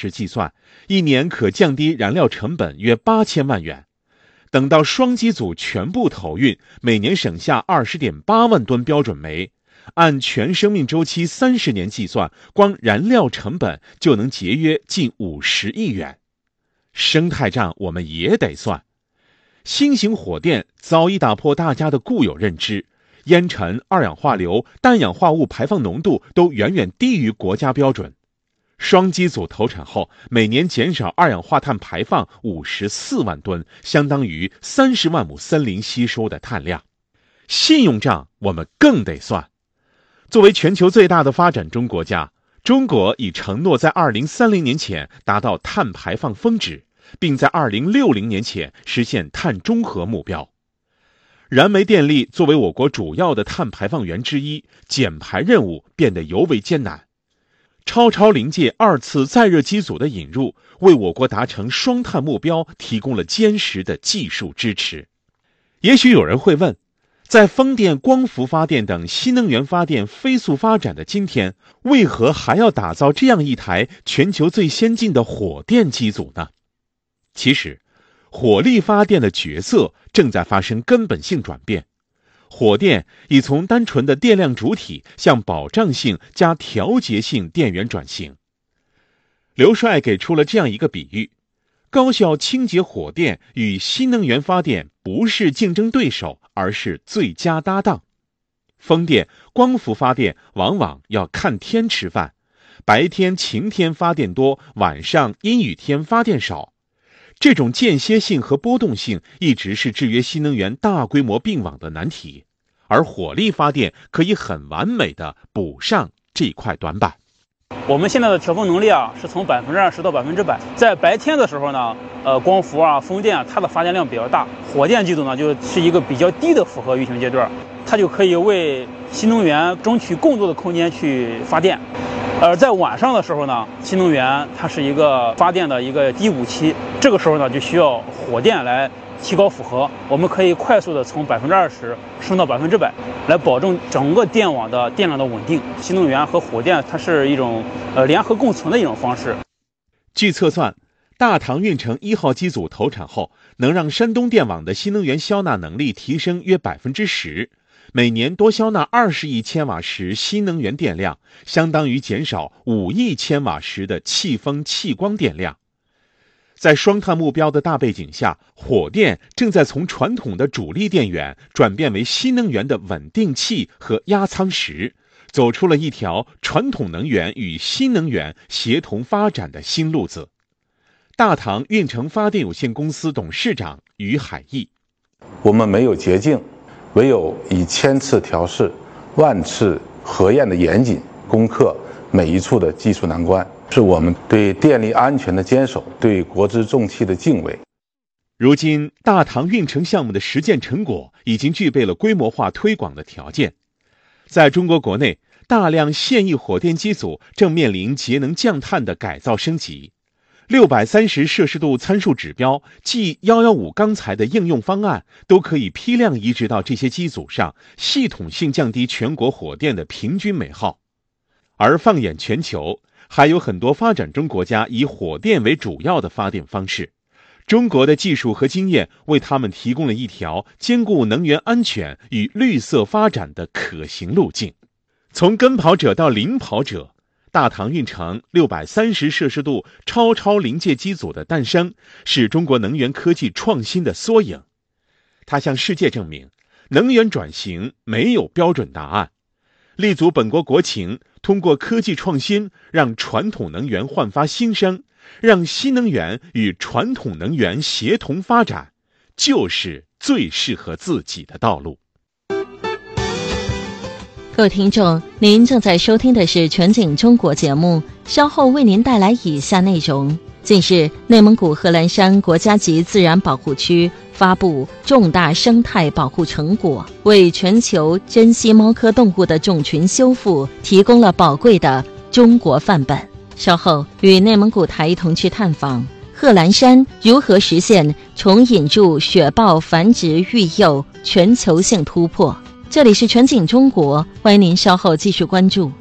时计算，一年可降低燃料成本约8000万元。等到双机组全部投运，每年省下20.8万吨标准煤，按全生命周期30年计算，光燃料成本就能节约近50亿元。生态账我们也得算。新型火电早已打破大家的固有认知，烟尘、二氧化硫、氮氧化物排放浓度都远远低于国家标准。双机组投产后，每年减少二氧化碳排放54万吨，相当于30万亩森林吸收的碳量。信用账我们更得算。作为全球最大的发展中国家，中国已承诺在2030年前达到碳排放峰值，并在2060年前实现碳中和目标。燃煤电力作为我国主要的碳排放源之一，减排任务变得尤为艰难。超临界2次再热机组的引入，为我国达成双碳目标提供了坚实的技术支持。也许有人会问，在风电、光伏发电等新能源发电飞速发展的今天，为何还要打造这样一台全球最先进的火电机组呢？其实，火力发电的角色正在发生根本性转变。火电已从单纯的电量主体向保障性加调节性电源转型。刘帅给出了这样一个比喻：高效清洁火电与新能源发电不是竞争对手，而是最佳搭档。风电、光伏发电往往要看天吃饭，白天晴天发电多，晚上阴雨天发电少。这种间歇性和波动性一直是制约新能源大规模并网的难题，而火力发电可以很完美的补上这块短板。 我们现在的遮风能力是从20%到100%。在白天的时候呢，光伏风电它的发电量比较大，火电机组呢就是一个比较低的负荷运行阶段，它就可以为新能源争取更多的空间去发电。而在晚上的时候呢，新能源它是一个发电的一个低谷期，这个时候呢就需要火电来提高负荷，我们可以快速的从20%升到100%，来保证整个电网的电量的稳定。新能源和火电它是一种联合共存的一种方式。 据测算，大唐运城1号机组投产后，能让山东电网的新能源消纳能力提升约10%，每年多消纳20亿千瓦时新能源电量，相当于减少5亿千瓦时的气风气光电量。在双碳目标的大背景下，火电正在从传统的主力电源转变为新能源的稳定器和压舱石，走出了一条传统能源与新能源协同发展的新路子。大唐运城发电有限公司董事长于海义： 我们没有捷径，唯有以1000次调试、万次核验的严谨攻克每一处的技术难关，是我们对电力安全的坚守，对国之重器的敬畏。 如今，大唐运城项目的实践成果已经具备了规模化推广的条件。在中国国内，大量现役火电机组正面临节能降碳的改造升级。630摄氏度参数指标即115钢材的应用方案都可以批量移植到这些机组上，系统性降低全国火电的平均煤耗。而放眼全球，还有很多发展中国家以火电为主要的发电方式，中国的技术和经验为他们提供了一条兼顾能源安全与绿色发展的可行路径。从跟跑者到领跑者，大唐运城630摄氏度超临界机组的诞生，是中国能源科技创新的缩影。它向世界证明，能源转型没有标准答案，立足本国国情，通过科技创新，让传统能源焕发新生，让新能源与传统能源协同发展，就是最适合自己的道路。 各位听众，您正在收听的是全景中国节目，稍后为您带来以下内容。近日，内蒙古贺兰山国家级自然保护区发布重大生态保护成果，为全球珍稀猫科动物的种群修复提供了宝贵的中国范本。稍后与内蒙古台一同去探访贺兰山如何实现重引入雪豹繁殖育幼全球性突破。这里是全景中国，欢迎您稍后继续关注。